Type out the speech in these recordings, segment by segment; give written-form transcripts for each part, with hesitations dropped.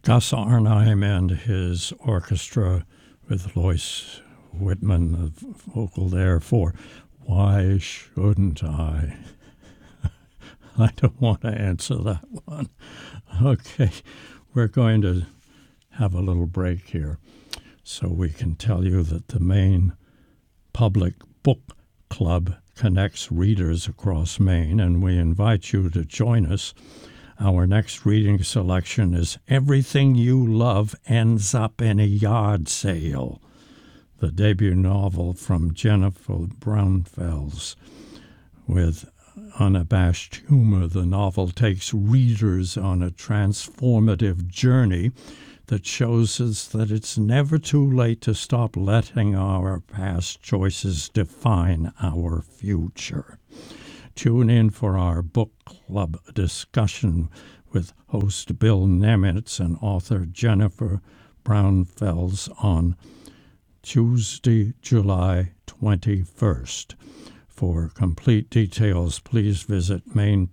Gus Arnheim and his orchestra with Lois Whitman, the vocal there for Why Shouldn't I? I don't want to answer that one. Okay, we're going to have a little break here so we can tell you that the Maine Public Book Club connects readers across Maine, and we invite you to join us. Our next reading selection is Everything You Love Ends Up in a Yard Sale, the debut novel from Jennifer Braunfels. With unabashed humor, the novel takes readers on a transformative journey that shows us that it's never too late to stop letting our past choices define our future. Tune in for our book club discussion with host Bill Nemitz and author Jennifer Braunfels on Tuesday, July 21st. For complete details, please visit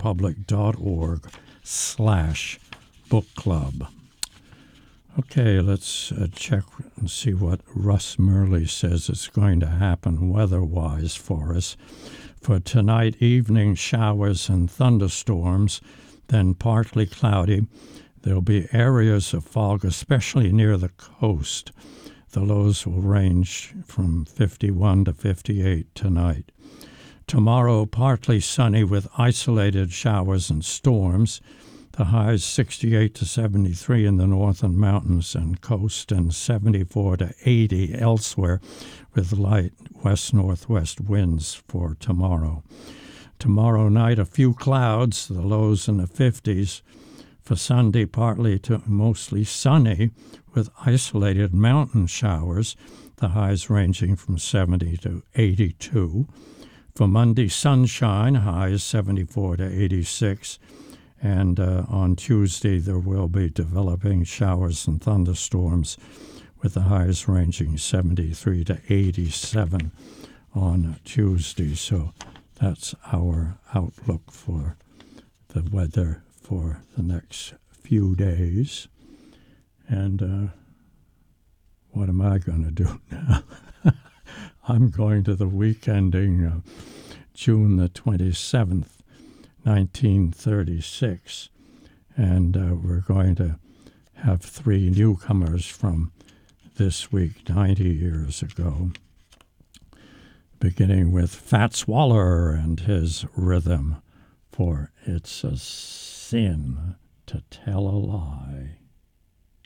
mainepublic.org/book club. Okay, let's check and see what Russ Murley says is going to happen weather-wise for us. For tonight, evening showers and thunderstorms, then partly cloudy. There'll be areas of fog, especially near the coast. The lows will range from 51 to 58 tonight. Tomorrow, partly sunny with isolated showers and storms. The highs 68 to 73 in the northern mountains and coast, and 74 to 80 elsewhere, with light west-northwest winds for tomorrow. Tomorrow night, a few clouds, the lows in the 50s. For Sunday, partly to mostly sunny with isolated mountain showers, the highs ranging from 70 to 82. For Monday, sunshine, highs 74 to 86. And on Tuesday, there will be developing showers and thunderstorms with the highs ranging 73 to 87 on Tuesday. So that's our outlook for the weather for the next few days. And what am I going to do now? I'm going to the week ending June the 27th. 1936, and we're going to have three newcomers from this week 90 years ago, beginning with Fats Waller and his rhythm for It's a Sin to Tell a Lie.